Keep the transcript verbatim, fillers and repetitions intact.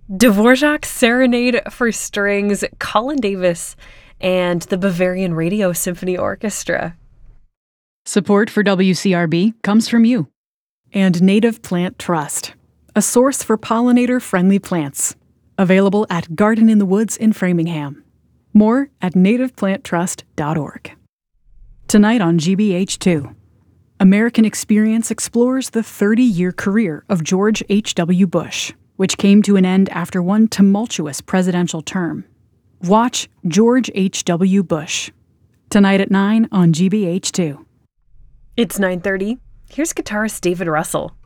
Dvorak's Serenade for Strings, Colin Davis, and the Bavarian Radio Symphony Orchestra. Support for W C R B comes from you. And Native Plant Trust, a source for pollinator-friendly plants. Available at Garden in the Woods in Framingham. More at native plant trust dot org. Tonight on G B H two, American Experience explores the thirty-year career of George H W. Bush, which came to an end after one tumultuous presidential term. Watch George H W. Bush. Tonight at nine on G B H two. It's nine thirty. Here's guitarist David Russell.